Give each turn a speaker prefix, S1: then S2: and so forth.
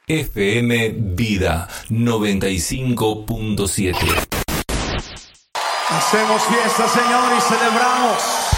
S1: FM Vida 95.7.
S2: Hacemos fiesta, Señor, y celebramos.